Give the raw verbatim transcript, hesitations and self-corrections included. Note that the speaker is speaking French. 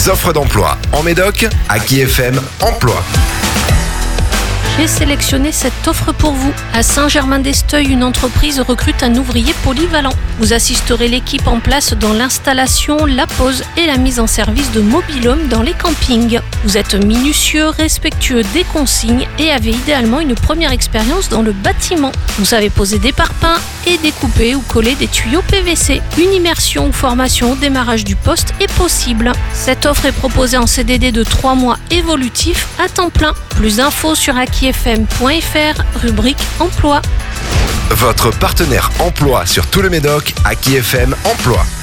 Les offres d'emploi en Médoc, Aki F M Emploi. J'ai sélectionné cette offre pour vous. À Saint-Germain-d'Esteuil, une entreprise recrute un ouvrier polyvalent. Vous assisterez l'équipe en place dans l'installation, la pose et la mise en service de mobil-home dans les campings. Vous êtes minutieux, respectueux des consignes et avez idéalement une première expérience dans le bâtiment. Vous savez poser des parpaings et découper ou coller des tuyaux P V C. Une immersion ou formation au démarrage du poste est possible. Cette offre est proposée en C D D de trois mois évolutif à temps plein. Plus d'infos sur aki f m point f r, rubrique emploi. Votre partenaire emploi sur tout le Médoc, Aki F M Emploi.